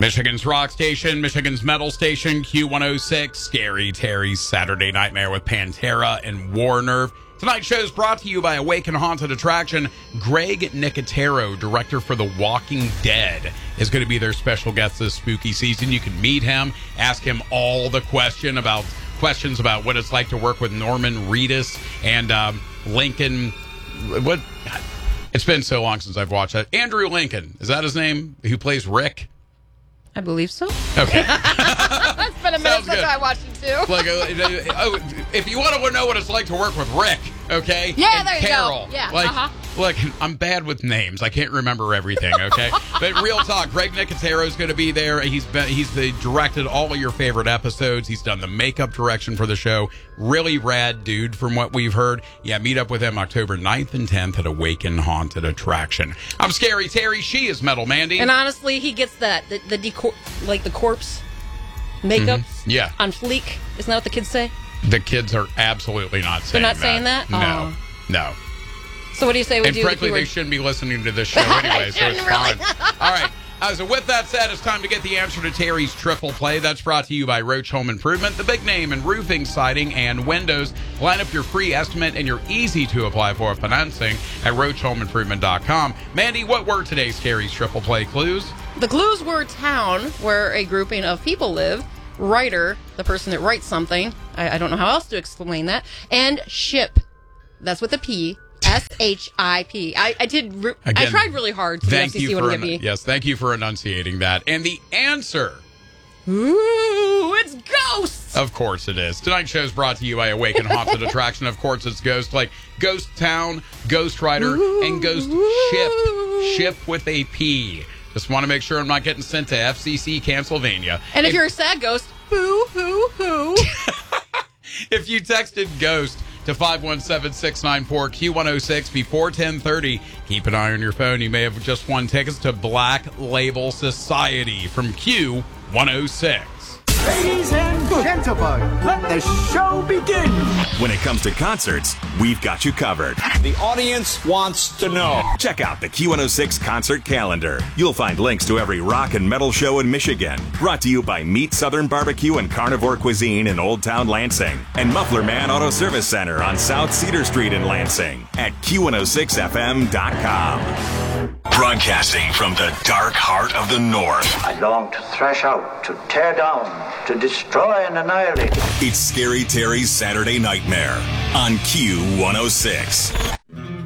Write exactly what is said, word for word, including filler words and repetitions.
Michigan's rock station, Michigan's metal station, Q one oh six, Scary Terry's Saturday Nightmare with Pantera and War Nerve. Tonight's show is brought to you by Awaken Haunted Attraction. Greg Nicotero, director for The Walking Dead, is going to be their special guest this spooky season. You can meet him, ask him all the question about questions about what it's like to work with Norman Reedus and um, Lincoln. What? It's been so long since I've watched that. Andrew Lincoln, is that his name? Who plays Rick? I believe so. Okay. It's been a minute since I watched it too. Like, uh, oh, if you want to know what it's like to work with Rick, okay? Yeah, and there you Carol, go. Yeah, like, uh-huh. Look, I'm bad with names. I can't remember everything, okay? But real talk, Greg Nicotero is going to be there. He's been, he's the, directed all of your favorite episodes. He's done the makeup direction for the show. Really rad dude from what we've heard. Yeah, meet up with him October ninth and tenth at Awaken Haunted Attraction. I'm Scary Terry. She is Metal Mandy. And honestly, he gets that, the, the decor, like the corpse makeup mm-hmm. yeah. on fleek. Isn't that what the kids say? The kids are absolutely not saying that. They're not saying that? No. Oh. No. So what do you say we and do? frankly, were... they shouldn't be listening to this show anyway, so it's really. fine. All right. Uh, so with that said, it's time to get the answer to Terry's triple play. That's brought to you by Roach Home Improvement, the big name in roofing, siding, and windows. Line up your free estimate and your easy-to-apply for financing at roach home improvement dot com. Mandy, what were today's Terry's triple play clues? The clues were town, where a grouping of people live, writer, the person that writes something, I, I don't know how else to explain that, and ship. That's with a P. S H I P. I, I did. Re- Again, I tried really hard to thank the F C C you one for to get me. Yes, thank you for enunciating that. And the answer. Ooh, it's ghosts. Of course it is. Tonight's show is brought to you by Awaken Haunted Attraction. Of course it's Ghost, like Ghost Town, Ghost Rider, ooh, and Ghost ooh. Ship. Ship with a P. Just want to make sure I'm not getting sent to F C C Pennsylvania. And if, if you're a sad ghost, hoo, hoo, hoo. If you texted Ghost to five one seven, six nine four, Q one oh six before ten thirty. Keep an eye on your phone. You may have just won tickets to Black Label Society from Q one oh six. Ladies and gentlemen, let the show begin. When it comes to concerts, we've got you covered. The audience wants to know. Check out the Q one oh six concert calendar. You'll find links to every rock and metal show in Michigan. Brought to you by Meat Southern Barbecue and Carnivore Cuisine in Old Town Lansing. And Muffler Man Auto Service Center on South Cedar Street in Lansing at Q one oh six F M dot com. Broadcasting from the dark heart of the North. I long to thrash out, to tear down, to destroy and annihilate. It's Scary Terry's Saturday Nightmare on Q one oh six.